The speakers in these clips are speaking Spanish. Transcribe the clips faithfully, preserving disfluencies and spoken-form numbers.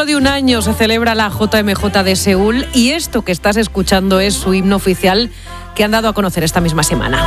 Dentro de un año se celebra la J M J de Seúl y esto que estás escuchando es su himno oficial que han dado a conocer esta misma semana.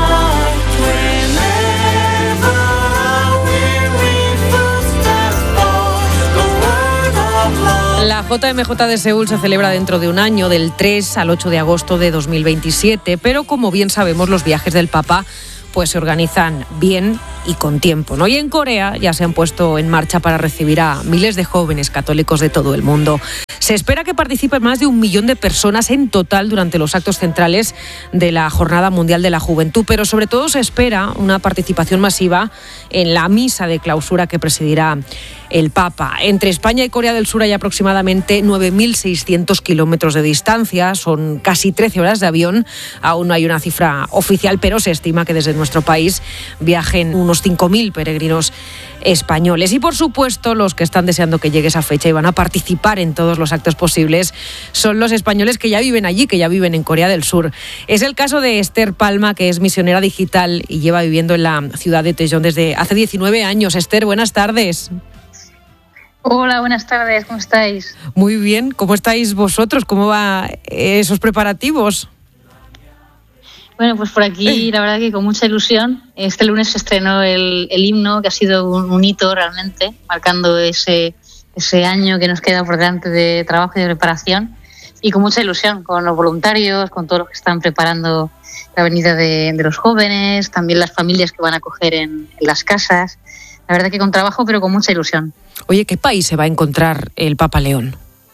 La J M J de Seúl se celebra dentro de un año, del tres al ocho de agosto de dos mil veintisiete, pero como bien sabemos, los viajes del Papa pues se organizan bien y con tiempo, ¿no? Y en Corea ya se han puesto en marcha para recibir a miles de jóvenes católicos de todo el mundo. Se espera que participen más de un millón de personas en total durante los actos centrales de la Jornada Mundial de la Juventud, pero sobre todo se espera una participación masiva en la misa de clausura que presidirá el Papa. Entre España y Corea del Sur hay aproximadamente nueve mil seiscientos kilómetros de distancia, son casi trece horas de avión. Aún no hay una cifra oficial, pero se estima que desde nuestro país viajen unos cinco mil peregrinos españoles. Y por supuesto, los que están deseando que llegue esa fecha y van a participar en todos los actos posibles son los españoles que ya viven allí, que ya viven en Corea del Sur. Es el caso de Esther Palma, que es misionera digital y lleva viviendo en la ciudad de Daejeon desde hace diecinueve años. Esther, buenas tardes. Hola, buenas tardes, ¿cómo estáis? Muy bien, ¿cómo estáis vosotros? ¿Cómo van esos preparativos? Bueno, pues por aquí la verdad que con mucha ilusión. Este lunes se estrenó el, el himno, que ha sido un, un hito realmente, marcando ese, ese año que nos queda por delante de trabajo y de preparación. Y con mucha ilusión, con los voluntarios, con todos los que están preparando la venida de, de los jóvenes, también las familias que van a acoger en, en las casas. La verdad que con trabajo, pero con mucha ilusión. Oye, ¿qué país se va a encontrar el Papa León?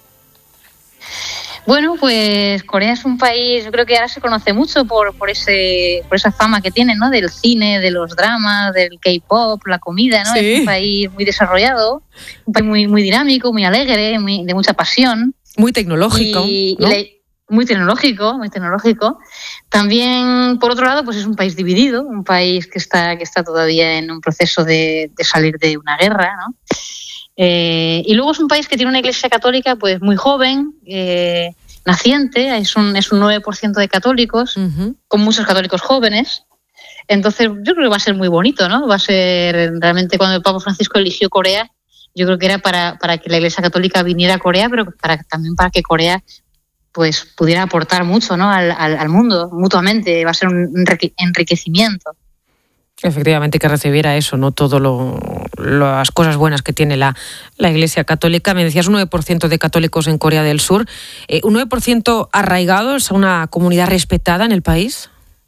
Bueno, pues Corea es un país, yo creo que ahora se conoce mucho por, por ese por esa fama que tiene, ¿no? Del cine, de los dramas, del K-pop, la comida, ¿no? Sí. Es un país muy desarrollado, un país muy, muy dinámico, muy alegre, muy, de mucha pasión. Muy tecnológico, y, ¿no? y le, muy tecnológico, muy tecnológico. También, por otro lado, pues es un país dividido, un país que está, que está todavía en un proceso de, de salir de una guerra, ¿no? Eh, y luego es un país que tiene una iglesia católica pues muy joven, eh, naciente, es un, es un nueve por ciento de católicos, uh-huh. con muchos católicos jóvenes. Entonces yo creo que va a ser muy bonito, ¿no? Va a ser realmente, cuando el Papa Francisco eligió Corea, yo creo que era para, para que la iglesia católica viniera a Corea, pero para, también para que Corea pues pudiera aportar mucho, ¿no? al, al, al mundo mutuamente. Va a ser un enriquecimiento. Efectivamente, que recibiera eso, ¿no? Todo lo, las cosas buenas que tiene la, la Iglesia Católica. Me decías un nueve por ciento de católicos en Corea del Sur. Eh, ¿Un nueve por ciento arraigados a una comunidad respetada en el país?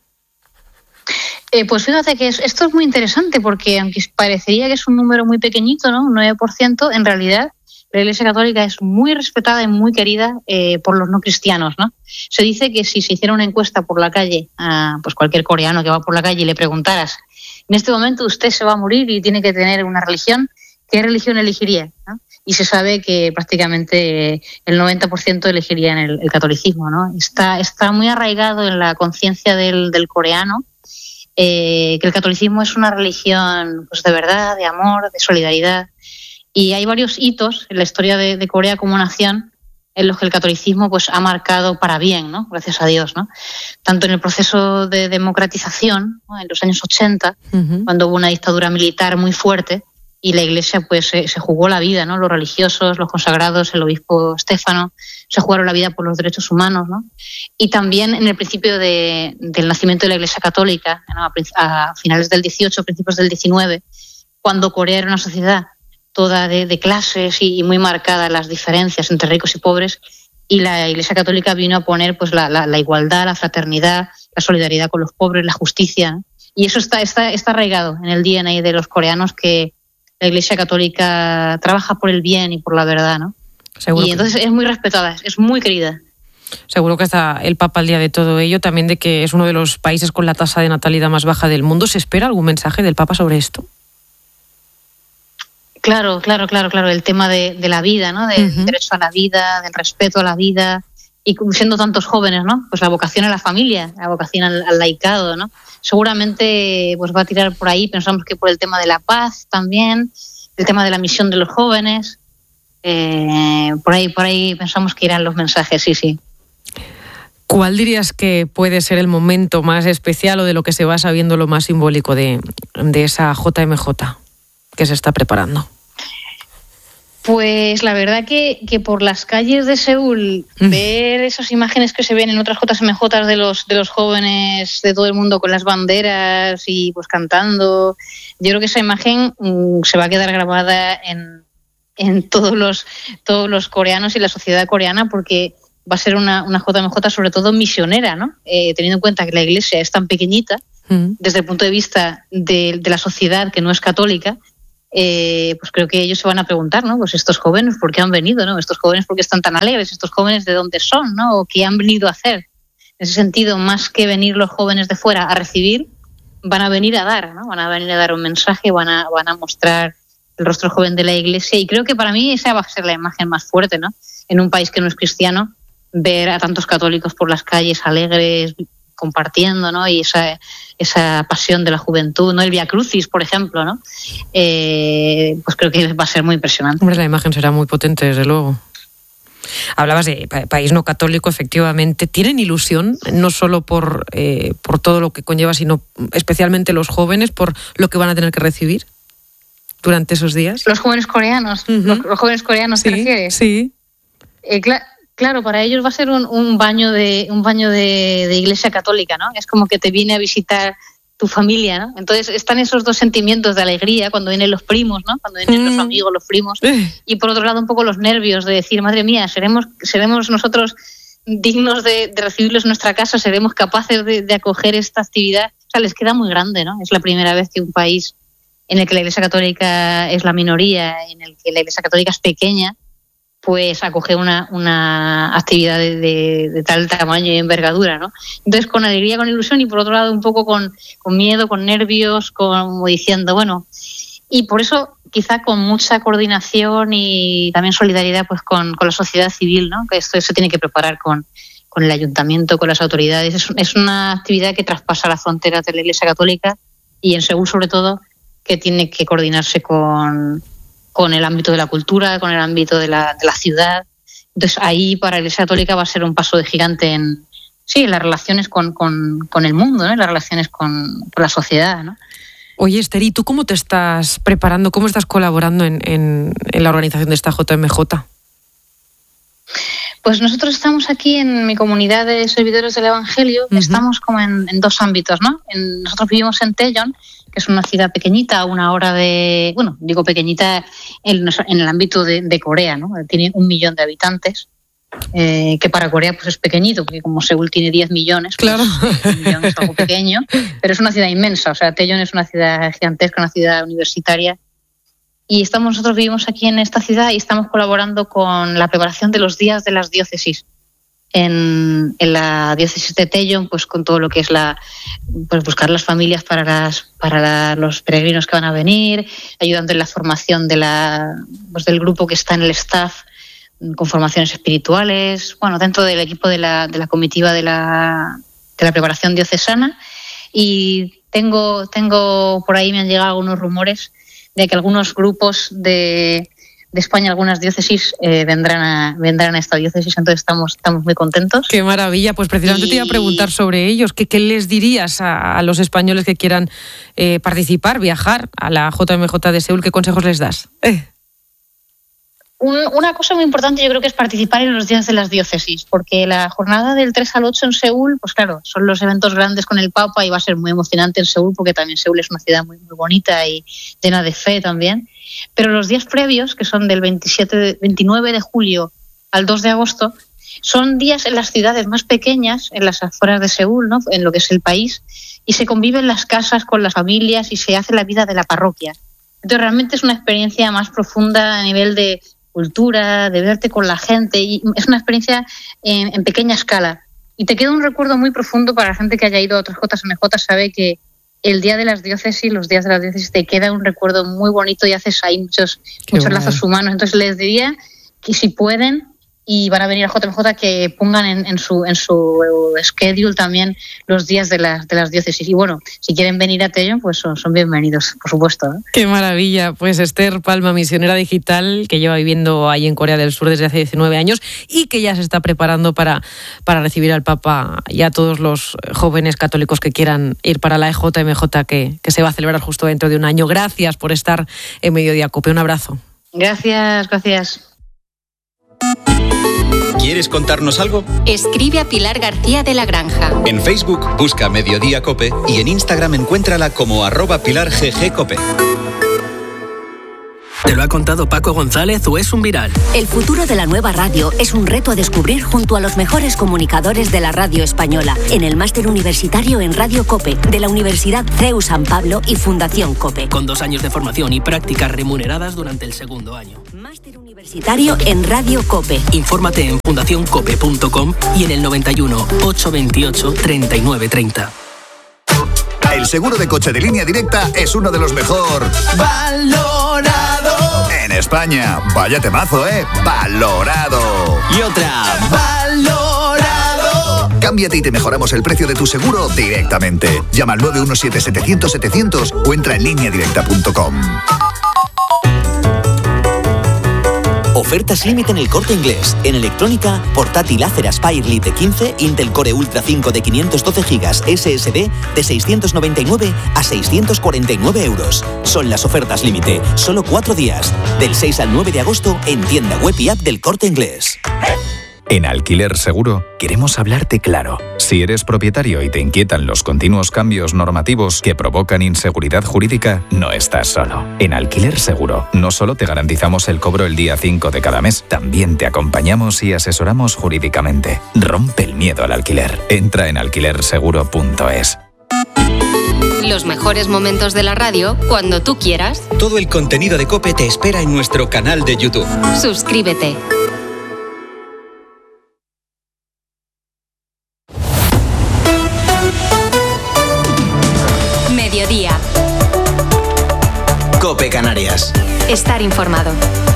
Eh, pues fíjate que es, esto es muy interesante, porque aunque parecería que es un número muy pequeñito, ¿no? Un nueve por ciento, en realidad la Iglesia Católica es muy respetada y muy querida eh, por los no cristianos, ¿no? Se dice que si se hiciera una encuesta por la calle a pues cualquier coreano que va por la calle y le preguntaras: en este momento usted se va a morir y tiene que tener una religión, ¿qué religión elegiría? ¿No? Y se sabe que prácticamente el noventa por ciento elegirían el, el catolicismo, ¿no? Está, está muy arraigado en la conciencia del, del coreano eh, que el catolicismo es una religión pues, de verdad, de amor, de solidaridad. Y hay varios hitos en la historia de, de Corea como nación en los que el catolicismo pues ha marcado para bien, ¿no? Gracias a Dios, ¿no? Tanto en el proceso de democratización, ¿no? En los años ochenta, uh-huh. cuando hubo una dictadura militar muy fuerte y la Iglesia pues se, se jugó la vida, ¿no? Los religiosos, los consagrados, el obispo Estéfano se jugaron la vida por los derechos humanos, ¿no? Y también en el principio de, del nacimiento de la Iglesia Católica, ¿no? a, a finales del dieciocho, principios del diecinueve, cuando Corea era una sociedad toda de, de clases y, y muy marcadas las diferencias entre ricos y pobres, y la Iglesia Católica vino a poner pues la, la, la igualdad, la fraternidad, la solidaridad con los pobres, la justicia, ¿no? Y eso está, está, está arraigado en el D N A de los coreanos, que la Iglesia Católica trabaja por el bien y por la verdad, ¿no? Seguro y entonces que... es muy respetada, es muy querida. Seguro que está el Papa al día de todo ello, también de que es uno de los países con la tasa de natalidad más baja del mundo. ¿Se espera algún mensaje del Papa sobre esto? Claro, claro, claro, claro. El tema de, de la vida, ¿no? Del uh-huh. derecho a la vida, del respeto a la vida. Y siendo tantos jóvenes, ¿no? Pues la vocación a la familia, la vocación al, al laicado, ¿no? Seguramente pues va a tirar por ahí. Pensamos que por el tema de la paz también, el tema de la misión de los jóvenes. Eh, por ahí, por ahí pensamos que irán los mensajes, sí, sí. ¿Cuál dirías que puede ser el momento más especial o de lo que se va sabiendo lo más simbólico de, de esa J M J que se está preparando? Pues la verdad que, que por las calles de Seúl, mm. ver esas imágenes que se ven en otras J M J de los de los jóvenes de todo el mundo con las banderas y pues cantando, yo creo que esa imagen mm, se va a quedar grabada en, en todos los todos los coreanos y la sociedad coreana, porque va a ser una, una J M J sobre todo misionera, ¿no? Eh, teniendo en cuenta que la iglesia es tan pequeñita, mm. desde el punto de vista de, de la sociedad que no es católica. Eh, pues creo que ellos se van a preguntar, ¿no? Pues estos jóvenes, ¿por qué han venido, no? Estos jóvenes, ¿por qué están tan alegres? Estos jóvenes, ¿de dónde son, no? ¿O qué han venido a hacer? En ese sentido, más que venir los jóvenes de fuera a recibir, van a venir a dar, ¿no? Van a venir a dar un mensaje, van a, van a mostrar el rostro joven de la iglesia, y creo que para mí esa va a ser la imagen más fuerte, ¿no? En un país que no es cristiano, ver a tantos católicos por las calles alegres, compartiendo, ¿no? Y esa, esa pasión de la juventud, ¿no? El Via Crucis, por ejemplo, ¿no? Eh, pues creo que va a ser muy impresionante. Hombre, la imagen será muy potente, desde luego. Hablabas de pa- país no católico, efectivamente. ¿Tienen ilusión, no solo por, eh, por todo lo que conlleva, sino especialmente los jóvenes, por lo que van a tener que recibir durante esos días? Los jóvenes coreanos, uh-huh. los, los jóvenes coreanos, ¿te sí, refieres? Sí, eh, claro. Claro, para ellos va a ser un, un baño de un baño de, de iglesia católica, ¿no? Es como que te viene a visitar tu familia, ¿no? Entonces están esos dos sentimientos de alegría cuando vienen los primos, ¿no? Cuando vienen mm. los amigos, los primos, y por otro lado un poco los nervios de decir, madre mía, seremos seremos nosotros dignos de, de recibirlos en nuestra casa, seremos capaces de, de acoger esta actividad. O sea, les queda muy grande, ¿no? Es la primera vez que un país en el que la iglesia católica es la minoría, en el que la iglesia católica es pequeña, pues acoger una, una actividad de, de, de tal tamaño y envergadura, ¿no? Entonces, con alegría, con ilusión, y por otro lado un poco con, con miedo, con nervios, como diciendo, bueno, y por eso quizá con mucha coordinación y también solidaridad pues con, con la sociedad civil, ¿no? Que esto se tiene que preparar con, con el ayuntamiento, con las autoridades. Es, es una actividad que traspasa las fronteras de la Iglesia Católica, y en Seúl sobre todo, que tiene que coordinarse con con el ámbito de la cultura, con el ámbito de la, de la ciudad. Entonces ahí para la Iglesia Católica va a ser un paso de gigante en, sí, en las relaciones con, con, con el mundo, ¿no? En las relaciones con, con la sociedad, ¿no? Oye, Esther, ¿y tú cómo te estás preparando, cómo estás colaborando en, en, en la organización de esta J M J? Pues nosotros estamos aquí en mi comunidad de servidores del Evangelio, uh-huh. estamos como en, en dos ámbitos, ¿no? En, nosotros vivimos en Daejeon, que es una ciudad pequeñita, a una hora de, bueno, digo pequeñita en, en el ámbito de, de Corea, ¿no? Tiene un millón de habitantes, eh, que para Corea pues es pequeñito, porque como Seúl tiene diez millones, claro. Pues, un millón es algo pequeño, pero es una ciudad inmensa. O sea, Daejeon es una ciudad gigantesca, una ciudad universitaria, y estamos nosotros vivimos aquí en esta ciudad y estamos colaborando con la preparación de los días de las diócesis. En, en la diócesis de Daejeon, pues con todo lo que es la, pues buscar las familias para las para la, los peregrinos que van a venir, ayudando en la formación de la, pues del grupo que está en el staff, con formaciones espirituales, bueno, dentro del equipo de la, de la comitiva de la, de la preparación diocesana. Y tengo, tengo por ahí me han llegado algunos rumores de que algunos grupos de de España, algunas diócesis eh, vendrán a vendrán a esta diócesis, entonces estamos estamos muy contentos. Qué maravilla, pues precisamente y... te iba a preguntar sobre ellos. ¿Qué, qué les dirías a, a los españoles que quieran eh, participar, viajar a la J M J de Seúl? ¿Qué consejos les das? Eh. Un, una cosa muy importante yo creo que es participar en los días de las diócesis, porque la jornada del tres al ocho en Seúl, pues claro, son los eventos grandes con el Papa y va a ser muy emocionante en Seúl, porque también Seúl es una ciudad muy, muy bonita y llena de fe también. Pero los días previos, que son del veintisiete, veintinueve de julio al dos de agosto, son días en las ciudades más pequeñas, en las afueras de Seúl, ¿no? En lo que es el país, y se convive en las casas con las familias y se hace la vida de la parroquia. Entonces realmente es una experiencia más profunda a nivel de cultura, de verte con la gente, y es una experiencia en, en pequeña escala. Y te queda un recuerdo muy profundo para la gente que haya ido a otras J M J, sabe que el día de las diócesis, los días de las diócesis, te queda un recuerdo muy bonito y haces ahí muchos, muchos lazos humanos. Entonces les diría que si pueden y van a venir a J M J, que pongan en, en su en su schedule también los días de las de las diócesis. Y bueno, si quieren venir a Daejeon, pues son, son bienvenidos, por supuesto, ¿eh? Qué maravilla. Pues Esther Palma, misionera digital, que lleva viviendo ahí en Corea del Sur desde hace diecinueve años y que ya se está preparando para, para recibir al Papa y a todos los jóvenes católicos que quieran ir para la J M J, que, que se va a celebrar justo dentro de un año. Gracias por estar en Mediodía Cope. Un abrazo. Gracias, gracias. ¿Quieres contarnos algo? Escribe a Pilar García de la Granja. En Facebook busca Mediodía Cope y en Instagram encuéntrala como arroba Pilar G G Cope. ¿Te lo ha contado Paco González o es un viral? El futuro de la nueva radio es un reto a descubrir junto a los mejores comunicadores de la radio española en el máster universitario en Radio Cope de la Universidad C E U San Pablo y Fundación Cope. Con dos años de formación y prácticas remuneradas durante el segundo año. Máster universitario en Radio Cope. Infórmate en fundación cope punto com y en el noventa y uno, ochocientos veintiocho, treinta y nueve treinta. El seguro de coche de Línea Directa es uno de los mejor valorado en España. Vaya temazo, ¿eh? Valorado. Y otra, valorado. Cámbiate y te mejoramos el precio de tu seguro directamente. Llama al nueve uno siete, setecientos, setecientos o entra en línea directa punto com. Ofertas límite en El Corte Inglés. En electrónica, portátil Acer Aspire Lite quince, Intel Core Ultra cinco de quinientos doce gigas S S D de seiscientos noventa y nueve a seiscientos cuarenta y nueve euros. Son las ofertas límite, solo cuatro días. Del seis al nueve de agosto en tienda web y app del Corte Inglés. En Alquiler Seguro queremos hablarte claro. Si eres propietario y te inquietan los continuos cambios normativos que provocan inseguridad jurídica, no estás solo. En Alquiler Seguro no solo te garantizamos el cobro el día cinco de cada mes, también te acompañamos y asesoramos jurídicamente. Rompe el miedo al alquiler. Entra en alquiler seguro punto es. Los mejores momentos de la radio cuando tú quieras. Todo el contenido de COPE te espera en nuestro canal de YouTube. Suscríbete. Mediodía. COPE Canarias. Estar informado.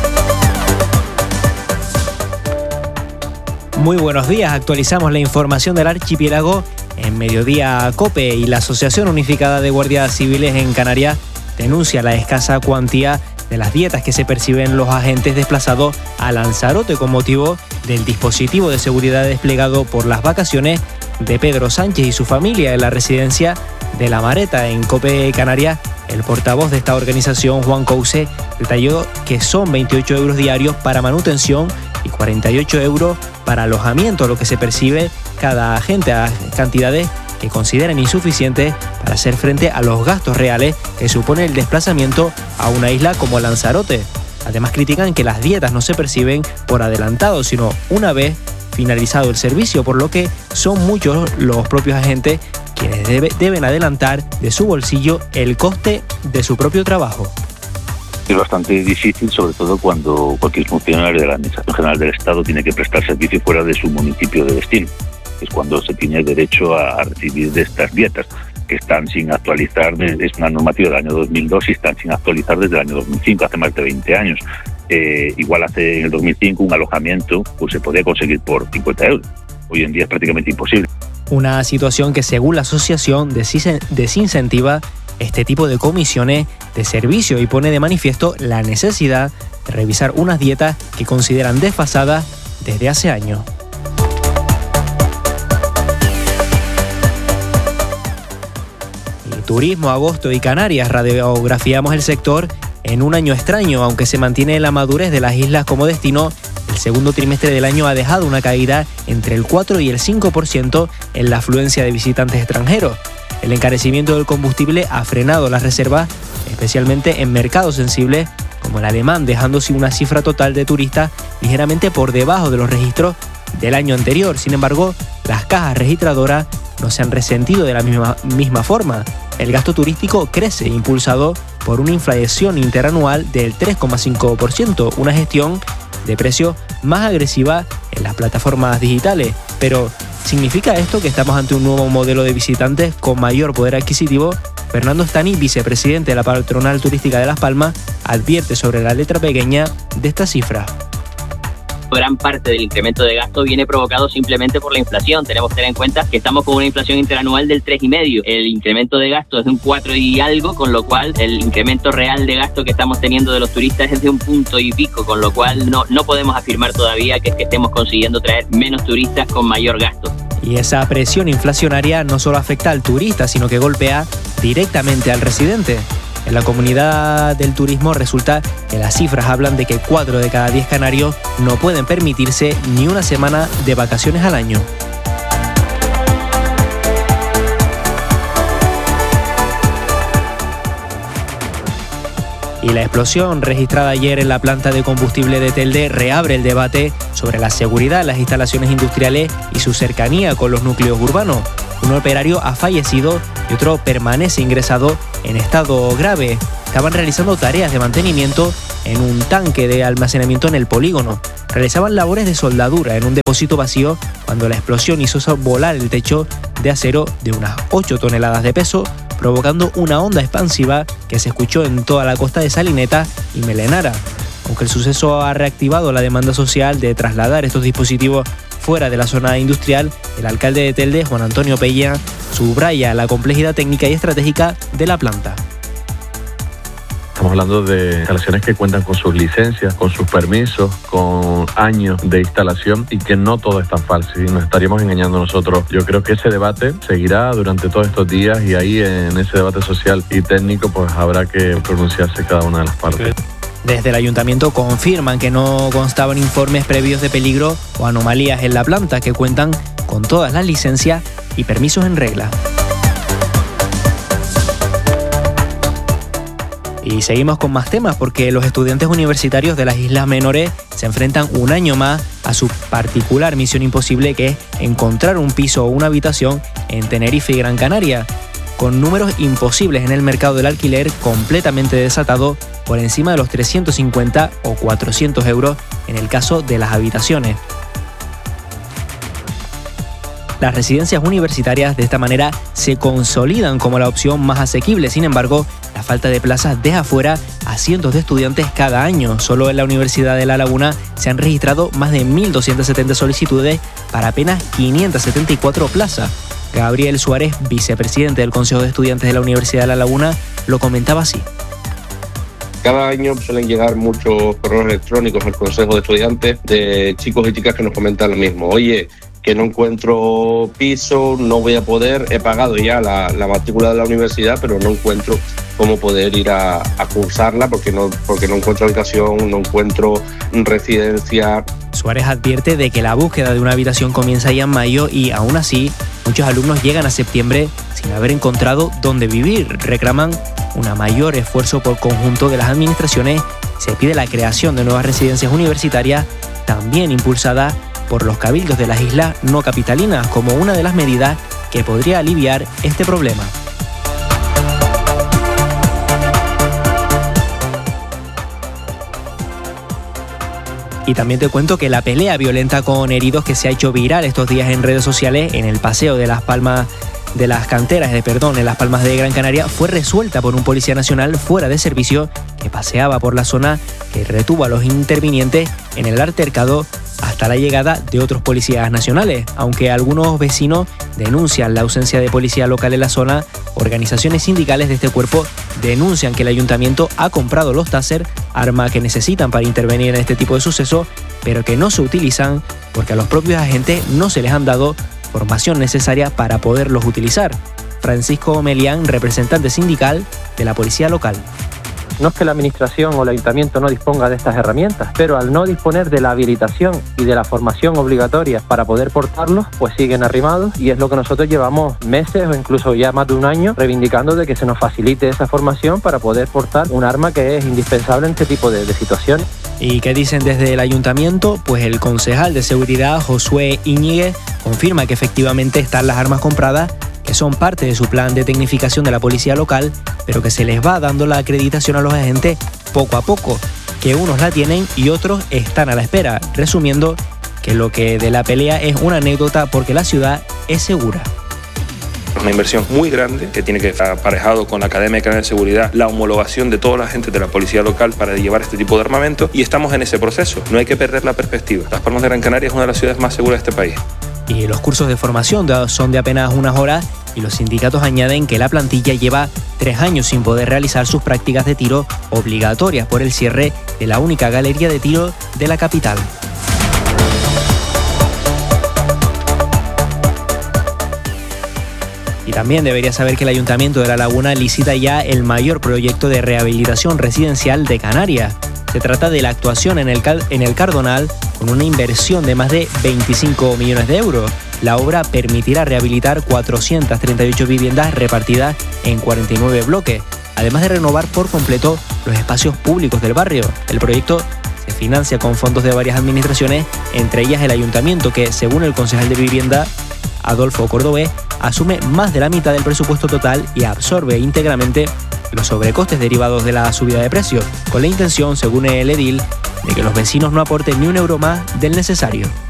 Muy buenos días, actualizamos la información del archipiélago en Mediodía COPE y la Asociación Unificada de Guardias Civiles en Canarias denuncia la escasa cuantía de las dietas que se perciben los agentes desplazados a Lanzarote con motivo del dispositivo de seguridad desplegado por las vacaciones de Pedro Sánchez y su familia en la residencia de La Mareta. En COPE Canarias, el portavoz de esta organización, Juan Couce, detalló que son veintiocho euros diarios para manutención y cuarenta y ocho euros para alojamiento, lo que se percibe cada agente a cantidades que consideran insuficientes para hacer frente a los gastos reales que supone el desplazamiento a una isla como Lanzarote. Además, critican que las dietas no se perciben por adelantado, sino una vez finalizado el servicio, por lo que son muchos los propios agentes quienes debe, deben adelantar de su bolsillo el coste de su propio trabajo. Es bastante difícil, sobre todo cuando cualquier funcionario de la Administración General del Estado tiene que prestar servicio fuera de su municipio de destino. Es cuando se tiene derecho a recibir de estas dietas, que están sin actualizar, es una normativa del año dos mil dos y están sin actualizar desde el año dos mil cinco, hace más de veinte años. Eh, igual hace en el dos mil cinco un alojamiento pues se podía conseguir por cincuenta euros. Hoy en día es prácticamente imposible. Una situación que, según la asociación, desincentiva este tipo de comisiones de servicio y pone de manifiesto la necesidad de revisar unas dietas que consideran desfasadas desde hace años. Y turismo, agosto y Canarias, radiografiamos el sector en un año extraño, aunque se mantiene la madurez de las islas como destino. El segundo trimestre del año ha dejado una caída entre el cuatro y el cinco por ciento en la afluencia de visitantes extranjeros. El encarecimiento del combustible ha frenado las reservas, especialmente en mercados sensibles como el alemán, dejándose una cifra total de turistas ligeramente por debajo de los registros del año anterior. Sin embargo, las cajas registradoras no se han resentido de la misma, misma forma. El gasto turístico crece, impulsado por una inflación interanual del tres coma cinco por ciento, una gestión de precios más agresiva en las plataformas digitales. Pero, ¿significa esto que estamos ante un nuevo modelo de visitantes con mayor poder adquisitivo? Fernando Stani, vicepresidente de la Patronal Turística de Las Palmas, advierte sobre la letra pequeña de esta cifra. Gran parte del incremento de gasto viene provocado simplemente por la inflación. Tenemos que tener en cuenta que estamos con una inflación interanual del tres coma cinco. El incremento de gasto es de un cuatro y algo, con lo cual el incremento real de gasto que estamos teniendo de los turistas es de un punto y pico, con lo cual no, no podemos afirmar todavía que, que estemos consiguiendo traer menos turistas con mayor gasto. Y esa presión inflacionaria no solo afecta al turista, sino que golpea directamente al residente. En la comunidad del turismo resulta que las cifras hablan de que cuatro de cada diez canarios no pueden permitirse ni una semana de vacaciones al año. Y la explosión registrada ayer en la planta de combustible de Telde reabre el debate sobre la seguridad en las instalaciones industriales y su cercanía con los núcleos urbanos. Un operario ha fallecido y otro permanece ingresado en estado grave. Estaban realizando tareas de mantenimiento en un tanque de almacenamiento en el polígono. Realizaban labores de soldadura en un depósito vacío cuando la explosión hizo volar el techo de acero de unas ocho toneladas de peso, provocando una onda expansiva que se escuchó en toda la costa de Salineta y Melenara. Aunque el suceso ha reactivado la demanda social de trasladar estos dispositivos fuera de la zona industrial, el alcalde de Telde, Juan Antonio Peña, subraya la complejidad técnica y estratégica de la planta. Estamos hablando de instalaciones que cuentan con sus licencias, con sus permisos, con años de instalación y que no todo es tan fácil y nos estaríamos engañando nosotros. Yo creo que ese debate seguirá durante todos estos días y ahí en ese debate social y técnico pues habrá que pronunciarse cada una de las partes. Desde el ayuntamiento confirman que no constaban informes previos de peligro o anomalías en la planta, que cuentan con todas las licencias y permisos en regla. Y seguimos con más temas porque los estudiantes universitarios de las Islas Menores se enfrentan un año más a su particular misión imposible, que es encontrar un piso o una habitación en Tenerife y Gran Canaria, con números imposibles en el mercado del alquiler completamente desatado por encima de los trescientos cincuenta o cuatrocientos euros en el caso de las habitaciones. Las residencias universitarias de esta manera se consolidan como la opción más asequible. Sin embargo, la falta de plazas deja fuera a cientos de estudiantes cada año. Solo en la Universidad de La Laguna se han registrado más de mil doscientas setenta solicitudes para apenas quinientas setenta y cuatro plazas. Gabriel Suárez, vicepresidente del Consejo de Estudiantes de la Universidad de La Laguna, lo comentaba así. Cada año suelen llegar muchos correos electrónicos al Consejo de Estudiantes de chicos y chicas que nos comentan lo mismo. Oye, que no encuentro piso, no voy a poder, he pagado ya la, la matrícula de la universidad, pero no encuentro cómo poder ir a, a cursarla porque no, porque no encuentro habitación, no encuentro residencia. Suárez advierte de que la búsqueda de una habitación comienza ya en mayo y aún así muchos alumnos llegan a septiembre sin haber encontrado dónde vivir. Reclaman un mayor esfuerzo por conjunto de las administraciones. Se pide la creación de nuevas residencias universitarias, también impulsada por los cabildos de las islas no capitalinas, como una de las medidas que podría aliviar este problema. Y también te cuento que la pelea violenta con heridos que se ha hecho viral estos días en redes sociales en el paseo de las Palmas de las canteras, de perdón, en las Palmas de Gran Canaria, fue resuelta por un policía nacional fuera de servicio que paseaba por la zona, que retuvo a los intervinientes en el altercado hasta la llegada de otros policías nacionales. Aunque algunos vecinos denuncian la ausencia de policía local en la zona, organizaciones sindicales de este cuerpo denuncian que el ayuntamiento ha comprado los Taser, arma que necesitan para intervenir en este tipo de sucesos, pero que no se utilizan porque a los propios agentes no se les han dado formación necesaria para poderlos utilizar. Francisco Melián, representante sindical de la policía local. No es que la administración o el ayuntamiento no disponga de estas herramientas, pero al no disponer de la habilitación y de la formación obligatoria para poder portarlos, pues siguen arrimados, y es lo que nosotros llevamos meses o incluso ya más de un año reivindicando, de que se nos facilite esa formación para poder portar un arma que es indispensable en este tipo de, de situaciones. ¿Y qué dicen desde el ayuntamiento? Pues el concejal de seguridad, Josué Íñiguez, confirma que efectivamente están las armas compradas, que son parte de su plan de tecnificación de la policía local, pero que se les va dando la acreditación a los agentes poco a poco, que unos la tienen y otros están a la espera, resumiendo que lo que de la pelea es una anécdota porque la ciudad es segura. Una inversión muy grande que tiene que estar aparejado con la Academia de Seguridad, la homologación de todos los agentes de la policía local para llevar este tipo de armamento, y estamos en ese proceso. No hay que perder la perspectiva. Las Palmas de Gran Canaria es una de las ciudades más seguras de este país. Y los cursos de formación son de apenas unas horas, y los sindicatos añaden que la plantilla lleva tres años sin poder realizar sus prácticas de tiro obligatorias por el cierre de la única galería de tiro de la capital. Y también debería saber que el Ayuntamiento de La Laguna licita ya el mayor proyecto de rehabilitación residencial de Canarias. Se trata de la actuación en el, Cal- en el Cardonal con una inversión de más de veinticinco millones de euros. La obra permitirá rehabilitar cuatrocientas treinta y ocho viviendas repartidas en cuarenta y nueve bloques, además de renovar por completo los espacios públicos del barrio. El proyecto se financia con fondos de varias administraciones, entre ellas el Ayuntamiento, que, según el concejal de Vivienda, Adolfo Cordobés, asume más de la mitad del presupuesto total y absorbe íntegramente los sobrecostes derivados de la subida de precios, con la intención, según el edil, de que los vecinos no aporten ni un euro más del necesario.